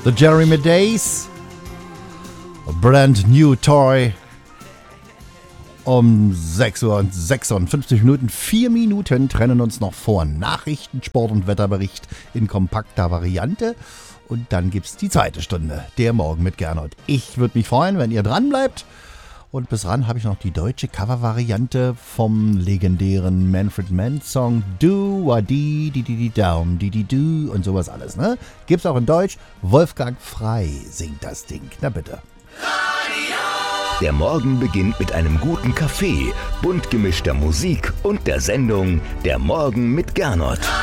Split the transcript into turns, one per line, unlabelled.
The Jeremy Days, A Brand New Toy. Um 6 Uhr und 56 Minuten, 4 Minuten trennen uns noch vor Nachrichten, Sport und Wetterbericht in kompakter Variante. Und dann gibt's die zweite Stunde, der Morgen mit Gernot. Ich würde mich freuen, wenn ihr dran bleibt. Und bis ran habe ich noch die deutsche Covervariante vom legendären Manfred Mann Song Do Wa Di Di Di Di Down Di Di Do und sowas alles, ne? Gibt's auch in Deutsch. Wolfgang Frei singt das Ding. Na bitte.
Der Morgen beginnt mit einem guten Kaffee, bunt gemischter Musik und der Sendung Der Morgen mit Gernot.